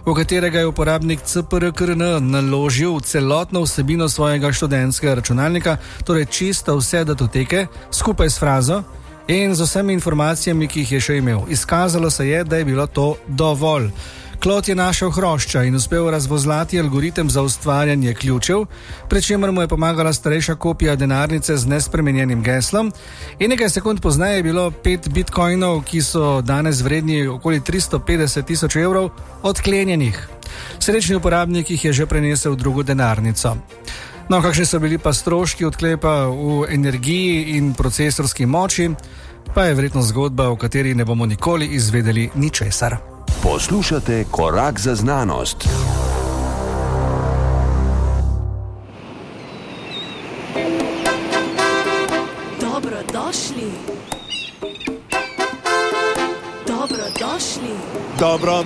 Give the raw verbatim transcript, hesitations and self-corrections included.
v katerega je uporabnik C P R K R N naložil celotno vsebino svojega študentskega računalnika, torej čisto vse datoteke, skupaj s frazo in z vsemi informacijami, ki jih je še imel. Izkazalo se je, da je bilo to dovolj. Klot je našel hrošča in uspel razvozlati algoritem za ustvarjanje ključev, pri čemer mu je pomagala starejša kopija denarnice z nespremenjenim geslom in nekaj sekund pozneje je bilo pet bitcoinov, ki so danes vredni okoli tristo petdeset tisoč evrov, odklenjenih. Srečni uporabnik jih je že prenesel v drugo denarnico. No, kakšni so bili pa stroški odklepa v energiji in procesorski moči, pa je verjetno zgodba, o kateri ne bomo nikoli izvedeli ničesar. Poslušate Korak za znanost. Dobrodošli. Dobrodošli. Dobro